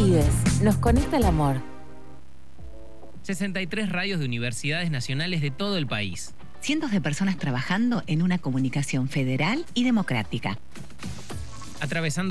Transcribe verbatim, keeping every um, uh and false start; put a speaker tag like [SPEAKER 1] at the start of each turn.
[SPEAKER 1] Fides, nos conecta el amor.
[SPEAKER 2] sesenta y tres radios de universidades nacionales de todo el país.
[SPEAKER 3] Cientos de personas trabajando en una comunicación federal y democrática.
[SPEAKER 2] Atravesando